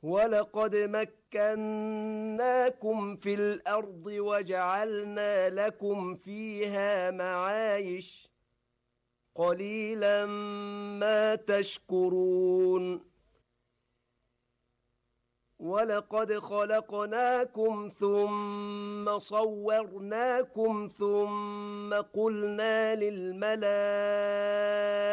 ولقد مكناكم في الأرض وجعلنا لكم فيها معايش قليلا ما تشكرون ولقد خلقناكم ثم صورناكم ثم قلنا للملائكة